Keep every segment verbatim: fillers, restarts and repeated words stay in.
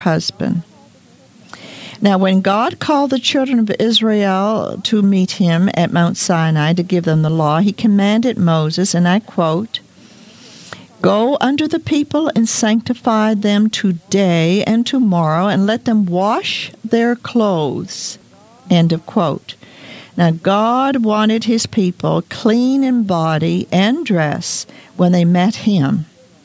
husband. Now, when God called the children of Israel to meet him at Mount Sinai to give them the law, he commanded Moses, and I quote, "Go unto the people and sanctify them today and tomorrow, and let them wash their clothes." End of quote. Now, God wanted his people clean in body and dress when they met him.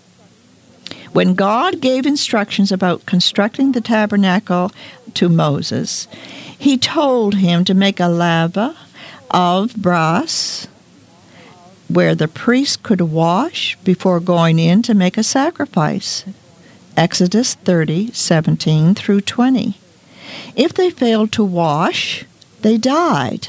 When God gave instructions about constructing the tabernacle to Moses, he told him to make a laver of brass where the priest could wash before going in to make a sacrifice. Exodus thirty, seventeen through twenty. If they failed to wash, they died.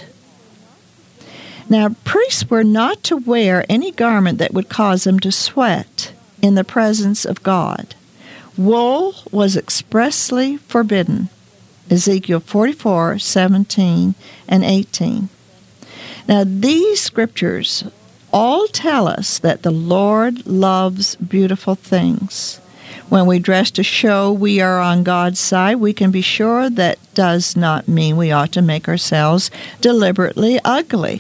Now, priests were not to wear any garment that would cause them to sweat in the presence of God. Wool was expressly forbidden. Ezekiel forty-four, seventeen and eighteen. Now, these scriptures all tell us that the Lord loves beautiful things. When we dress to show we are on God's side, we can be sure that does not mean we ought to make ourselves deliberately ugly.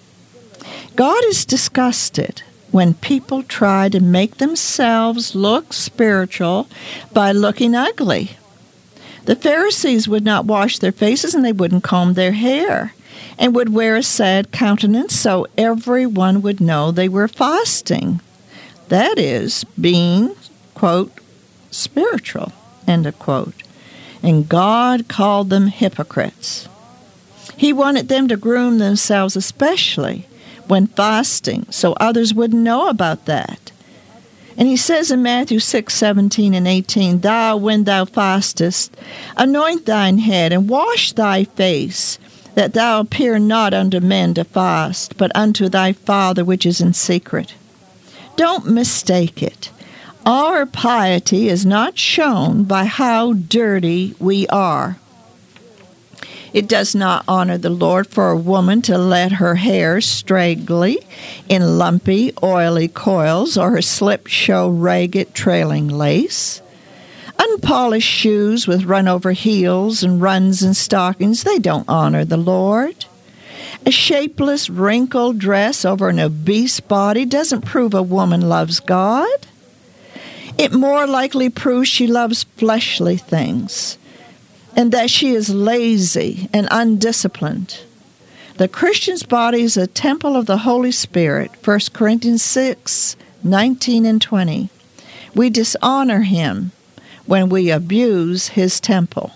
God is disgusted when people try to make themselves look spiritual by looking ugly. The Pharisees would not wash their faces, and they wouldn't comb their hair, and would wear a sad countenance so everyone would know they were fasting. That is, being, quote, spiritual, end of quote. And God called them hypocrites. He wanted them to groom themselves especially when fasting, so others wouldn't know about that. And he says in Matthew six, seventeen and eighteen, "Thou, when thou fastest, anoint thine head, and wash thy face, that thou appear not unto men to fast, but unto thy Father which is in secret." Don't mistake it. Our piety is not shown by how dirty we are. It does not honor the Lord for a woman to let her hair straggly in lumpy, oily coils, or her slip show ragged, trailing lace. Unpolished shoes with run-over heels and runs in stockings, they don't honor the Lord. A shapeless, wrinkled dress over an obese body doesn't prove a woman loves God. It more likely proves she loves fleshly things, and that she is lazy and undisciplined. The Christian's body is a temple of the Holy Spirit, First Corinthians six, nineteen and twenty. We dishonor him when we abuse his temple.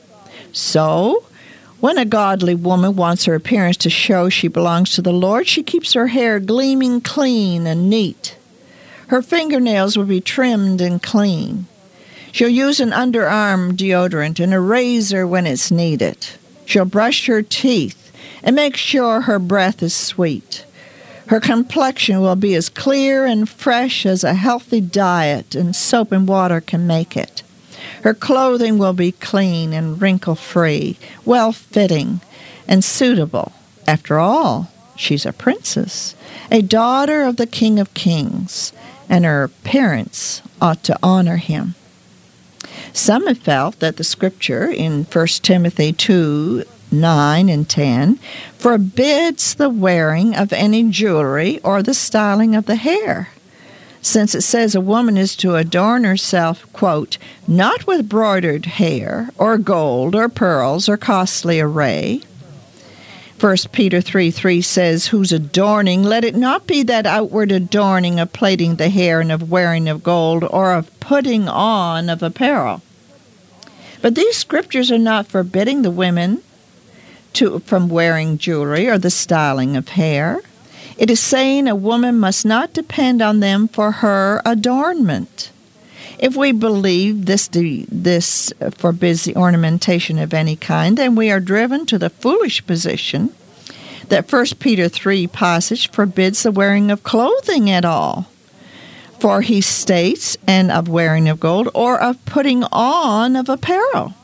So, when a godly woman wants her appearance to show she belongs to the Lord, she keeps her hair gleaming clean and neat. Her fingernails will be trimmed and clean. She'll use an underarm deodorant and a razor when it's needed. She'll brush her teeth and make sure her breath is sweet. Her complexion will be as clear and fresh as a healthy diet and soap and water can make it. Her clothing will be clean and wrinkle-free, well-fitting, and suitable. After all, she's a princess, a daughter of the King of Kings, and her parents ought to honor him. Some have felt that the scripture in First Timothy two, nine and ten forbids the wearing of any jewelry or the styling of the hair, since it says a woman is to adorn herself, quote, not with broidered hair or gold or pearls or costly array. First Peter three three says, whose adorning, let it not be that outward adorning of plaiting the hair and of wearing of gold or of putting on of apparel. But these scriptures are not forbidding the women to, from wearing jewelry or the styling of hair. It is saying a woman must not depend on them for her adornment. If we believe this this forbids the ornamentation of any kind, then we are driven to the foolish position that First Peter three passage forbids the wearing of clothing at all. For he states, and of wearing of gold, or of putting on of apparel.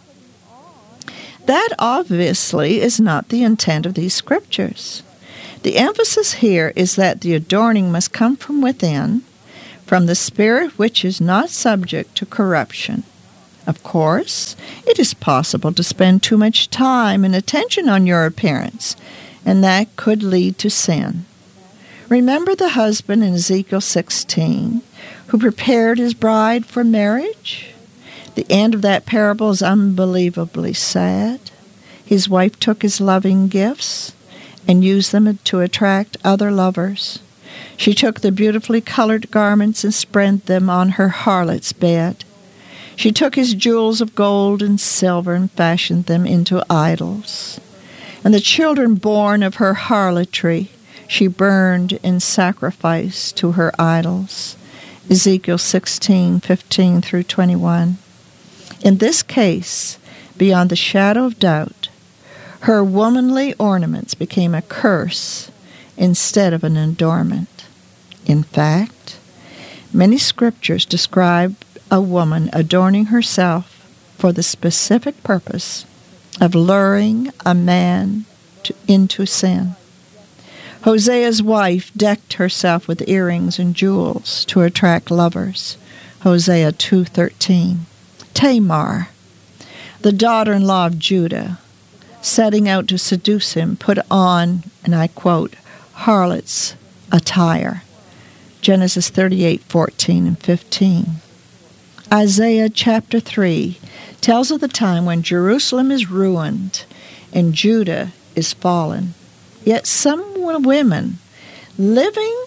That obviously is not the intent of these scriptures. The emphasis here is that the adorning must come from within, from the Spirit which is not subject to corruption. Of course, it is possible to spend too much time and attention on your appearance, and that could lead to sin. Remember the husband in Ezekiel sixteen who prepared his bride for marriage? The end of that parable is unbelievably sad. His wife took his loving gifts and used them to attract other lovers. She took the beautifully colored garments and spread them on her harlot's bed. She took his jewels of gold and silver and fashioned them into idols. And the children born of her harlotry she burned in sacrifice to her idols. Ezekiel sixteen, fifteen through twenty-one. In this case, beyond the shadow of doubt, her womanly ornaments became a curse instead of an adornment. In fact, many scriptures describe a woman adorning herself for the specific purpose of luring a man to, into sin. Hosea's wife decked herself with earrings and jewels to attract lovers. Hosea two thirteen. Tamar, the daughter-in-law of Judah, setting out to seduce him, put on, and I quote, harlot's attire. Genesis thirty-eight, fourteen and fifteen. Isaiah chapter three tells of the time when Jerusalem is ruined and Judah is fallen. Yet some women living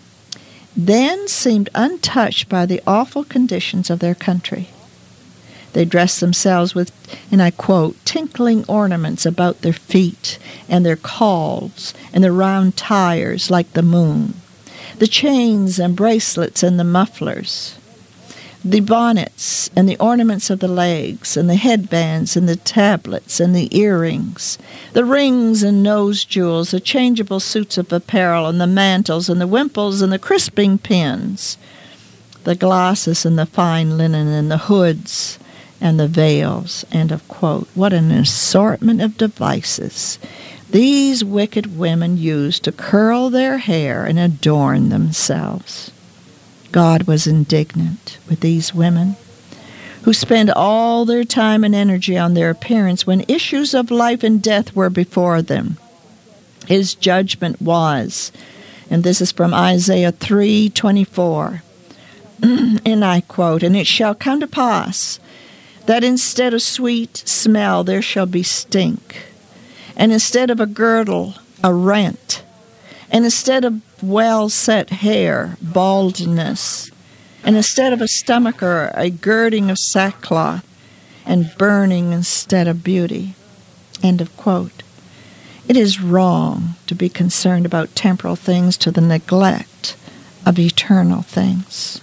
then seemed untouched by the awful conditions of their country. They dressed themselves with, and I quote, tinkling ornaments about their feet and their calves and the round tires like the moon, the chains and bracelets and the mufflers, the bonnets and the ornaments of the legs and the headbands and the tablets and the earrings, the rings and nose jewels, the changeable suits of apparel and the mantles and the wimples and the crisping pins, the glasses and the fine linen and the hoods and the veils, end of quote. What an assortment of devices these wicked women used to curl their hair and adorn themselves. God was indignant with these women who spent all their time and energy on their appearance when issues of life and death were before them. His judgment was, and this is from Isaiah three twenty-four, and I quote, and it shall come to pass that instead of sweet smell there shall be stink, and instead of a girdle, a rent, and instead of well-set hair, baldness, and instead of a stomacher, a girding of sackcloth, and burning instead of beauty. End of quote. It is wrong to be concerned about temporal things to the neglect of eternal things.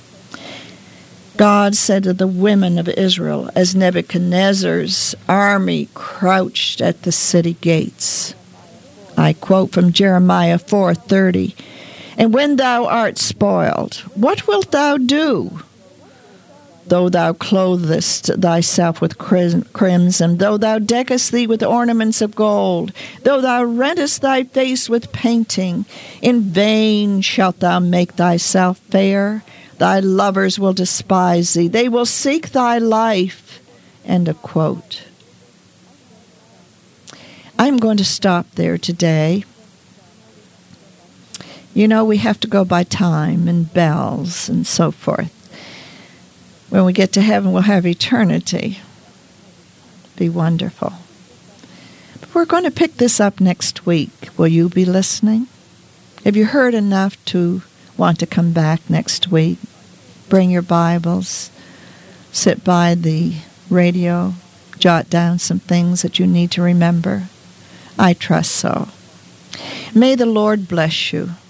God said to the women of Israel as Nebuchadnezzar's army crouched at the city gates. I quote from Jeremiah four thirty, and when thou art spoiled, what wilt thou do? Though thou clothest thyself with crimson, though thou deckest thee with ornaments of gold, though thou rentest thy face with painting, in vain shalt thou make thyself fair. Thy lovers will despise thee. They will seek thy life. End of quote. I'm going to stop there today. You know, we have to go by time and bells and so forth. When we get to heaven, we'll have eternity. Be wonderful. But we're going to pick this up next week. Will you be listening? Have you heard enough to want to come back next week? Bring your Bibles. Sit by the radio. Jot down some things that you need to remember. I trust so. May the Lord bless you.